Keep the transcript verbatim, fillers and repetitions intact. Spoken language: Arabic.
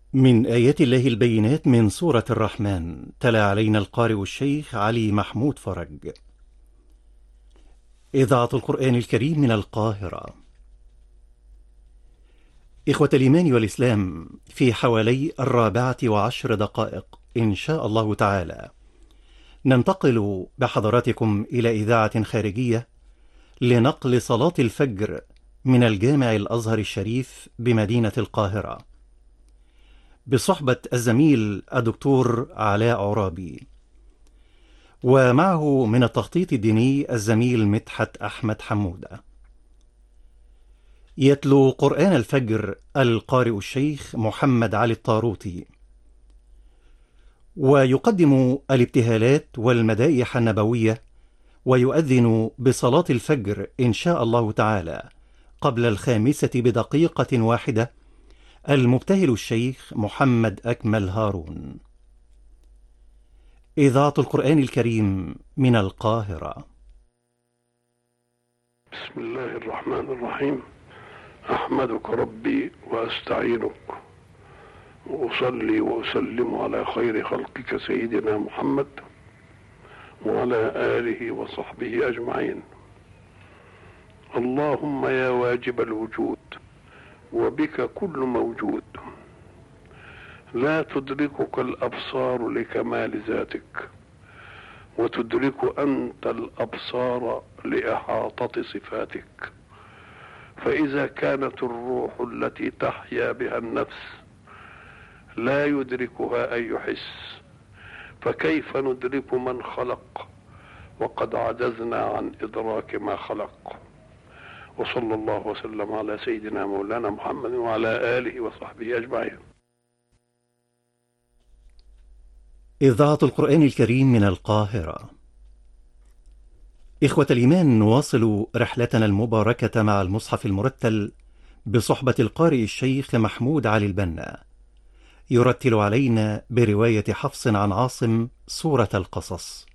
من آيات الله البينات من سورة الرحمن. تلا علينا القارئ الشيخ علي محمود فرج. إذاعة القرآن الكريم من القاهرة. إخوة الإيمان والإسلام، في حوالي الرابعة وعشر دقائق إن شاء الله تعالى ننتقل بحضراتكم إلى إذاعة خارجية لنقل صلاة الفجر من الجامع الأزهر الشريف بمدينة القاهرة، بصحبة الزميل الدكتور علاء عرابي، ومعه من التخطيط الديني الزميل مدحت أحمد حمودة. يتلو قرآن الفجر القارئ الشيخ محمد علي الطاروطي، ويقدم الابتهالات والمدائح النبوية، ويؤذن بصلاة الفجر إن شاء الله تعالى قبل الخامسة بدقيقة واحدة المبتهل الشيخ محمد أكمل هارون. إذاعة القرآن الكريم من القاهرة. بسم الله الرحمن الرحيم. أحمدك ربي وأستعينك وأصلي وأسلم على خير خلقك سيدنا محمد وعلى آله وصحبه أجمعين. اللهم يا واجب الوجود وبك كل موجود، لا تدركك الأبصار لكمال ذاتك، وتدرك أنت الأبصار لإحاطة صفاتك. فإذا كانت الروح التي تحيا بها النفس لا يدركها أي حس، فكيف ندرك من خلق وقد عجزنا عن إدراك ما خلق؟ وصلى الله وسلم على سيدنا مولانا محمد وعلى آله وصحبه أجمعين. إذاعة القرآن الكريم من القاهرة. إخوة الإيمان، نواصل رحلتنا المباركة مع المصحف المرتل بصحبة القارئ الشيخ محمود علي البنا، يرتل علينا برواية حفص عن عاصم سورة القصص.